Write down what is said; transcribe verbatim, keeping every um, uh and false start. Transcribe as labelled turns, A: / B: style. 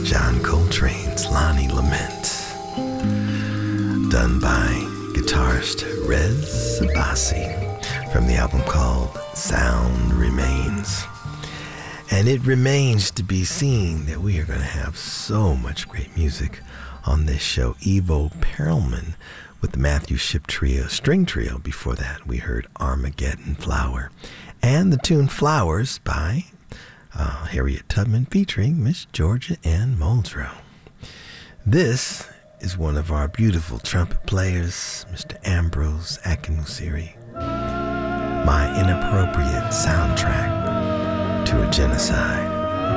A: John Coltrane's Lonnie Lament, done by guitarist Rez Abbasi from the album called Sound Remains. And it remains to be seen that we are going to have so much great music on this show. Ivo Perelman with the Matthew Shipp Trio, string trio. Before that, we heard Armageddon Flower. And the tune Flowers by uh, Harriet Tubman featuring Miss Georgia Ann Muldrow. This is one of our beautiful trumpet players, Mister Ambrose Akinmusire. My Inappropriate Soundtrack to a Genocide.